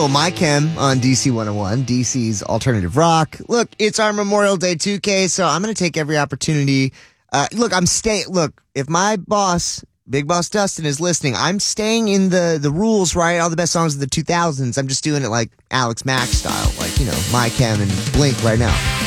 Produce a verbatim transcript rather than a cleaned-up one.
Well, My Chem on D C one oh one, D C's alternative rock. Look, it's our Memorial Day two K, so I'm going to take every opportunity. Uh, look, I'm staying. Look, if my boss, Big Boss Dustin, is listening, I'm staying in the, the rules, right? All the best songs of the two thousands. I'm just doing it like Alex Mack style, like, you know, My Chem and Blink right now.